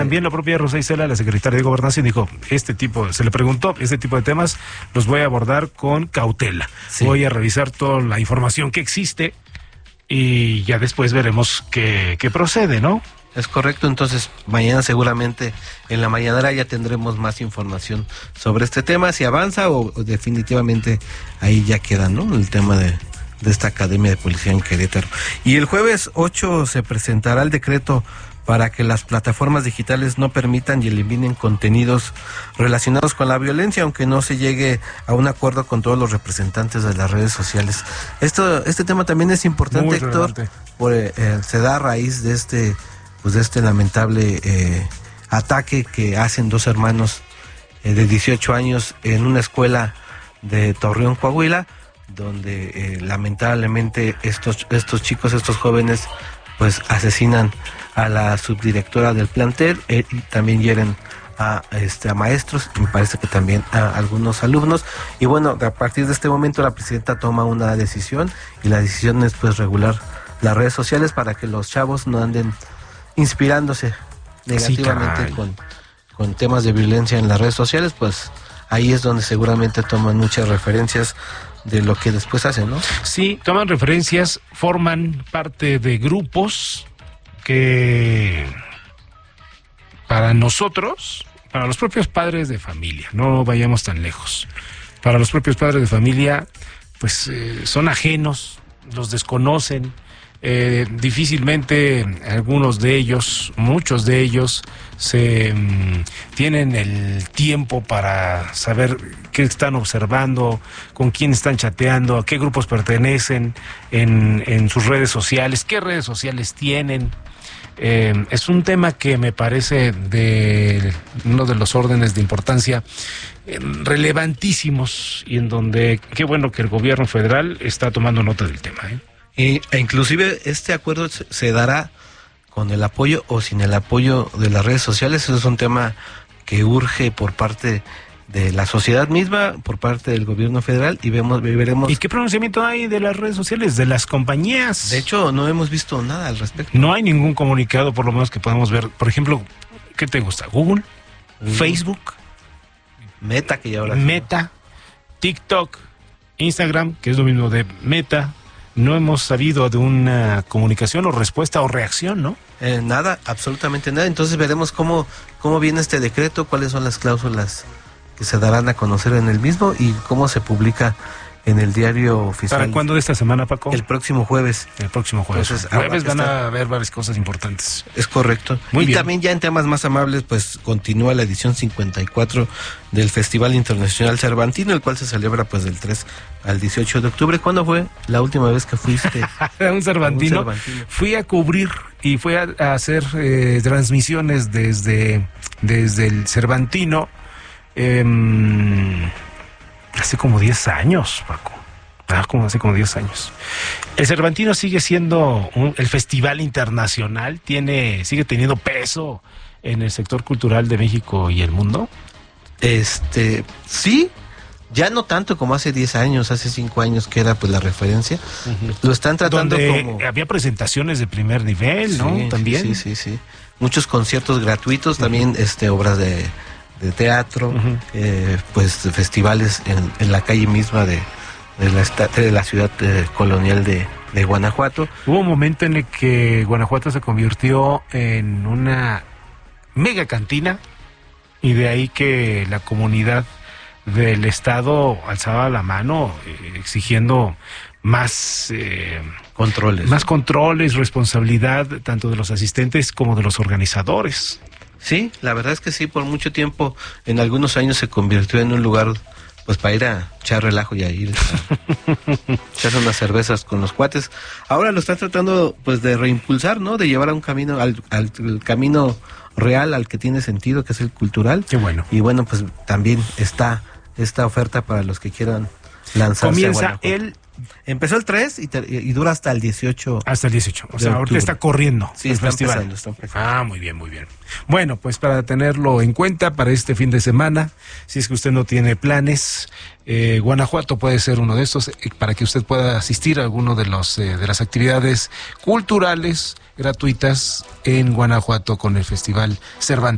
También la propia Rosa Isela, la secretaria de Gobernación, dijo, se le preguntó, este tipo de temas los voy a abordar con cautela. Sí. Voy a revisar toda la información que existe y ya después veremos qué procede, ¿no? Es correcto, entonces mañana seguramente en la mañanera ya tendremos más información sobre este tema, si avanza o definitivamente ahí ya queda, ¿no? El tema de esta Academia de Policía en Querétaro. Y el jueves 8 se presentará el decreto para que las plataformas digitales no permitan y eliminen contenidos relacionados con la violencia, aunque no se llegue a un acuerdo con todos los representantes de las redes sociales. Este tema también es importante, Héctor, se da a raíz de este lamentable ataque que hacen dos hermanos de 18 años en una escuela de Torreón, Coahuila, donde lamentablemente estos chicos, estos jóvenes, pues asesinan a la subdirectora del plantel y también hieren a maestros, me parece que también a algunos alumnos. Y bueno, a partir de este momento la presidenta toma una decisión, y la decisión es pues regular las redes sociales para que los chavos no anden inspirándose negativamente con temas de violencia en las redes sociales. Pues ahí es donde seguramente toman muchas referencias de lo que después hacen, ¿no? Sí, toman referencias, forman parte de grupos que para nosotros, para los propios padres de familia, no vayamos tan lejos, para los propios padres de familia, pues son ajenos, los desconocen, difícilmente algunos de ellos, muchos de ellos, tienen el tiempo para saber qué están observando, con quién están chateando, a qué grupos pertenecen en sus redes sociales, qué redes sociales tienen. Es un tema que me parece de uno de los órdenes de importancia relevantísimos, y en donde qué bueno que el gobierno federal está tomando nota del tema, E inclusive este acuerdo se dará con el apoyo o sin el apoyo de las redes sociales. Eso es un tema que urge por parte de la sociedad misma, por parte del gobierno federal, y veremos. ¿Y qué pronunciamiento hay de las redes sociales, de las compañías? De hecho, no hemos visto nada al respecto. No hay ningún comunicado, por lo menos, que podamos ver. Por ejemplo, ¿qué te gusta? ¿Google? ¿Facebook? Meta, que ya ahora... Meta, TikTok, Instagram, que es lo mismo de Meta. No hemos sabido de una comunicación o respuesta o reacción, ¿no? Nada, absolutamente nada. Entonces veremos cómo viene este decreto, cuáles son las cláusulas que se darán a conocer en el mismo y cómo se publica en el diario oficial. ¿Para cuándo de esta semana, Paco? El próximo jueves. El próximo jueves. Entonces, jueves van a haber varias cosas importantes. Es correcto. Muy bien. También ya en temas más amables, pues continúa la edición 54 del Festival Internacional Cervantino, el cual se celebra pues del 3 al 18 de octubre. ¿Cuándo fue la última vez que fuiste a un Cervantino? Fui a cubrir y fui a hacer transmisiones desde el Cervantino hace como 10 años, Paco. Hace como 10 años. El Cervantino sigue siendo el festival internacional, sigue teniendo peso en el sector cultural de México y el mundo. Sí, ya no tanto como hace 10 años, hace 5 años que era pues la referencia. Lo están tratando como... había presentaciones de primer nivel, ¿no? Sí, también. Sí. Muchos conciertos gratuitos, también obras de teatro, pues festivales en la calle misma de la ciudad colonial de Guanajuato. Hubo un momento en el que Guanajuato se convirtió en una mega cantina, y de ahí que la comunidad del estado alzaba la mano exigiendo más controles, responsabilidad tanto de los asistentes como de los organizadores. Sí, la verdad es que sí, por mucho tiempo, en algunos años se convirtió en un lugar pues para ir a echar relajo y a ir a echar unas cervezas con los cuates. Ahora lo están tratando pues de reimpulsar, ¿no? De llevar a un camino, al camino real, al que tiene sentido, que es el cultural. Qué bueno. Y bueno, pues también está esta oferta para los que quieran lanzarse. Comienza Empezó el 3 y dura hasta el 18. Hasta el 18. O sea, ahorita está corriendo. Sí, el festival. Está empezando. Muy bien, muy bien. Bueno, pues para tenerlo en cuenta para este fin de semana, si es que usted no tiene planes, Guanajuato puede ser uno de estos, para que usted pueda asistir a alguno de las actividades culturales gratuitas en Guanajuato con el Festival Cervantes.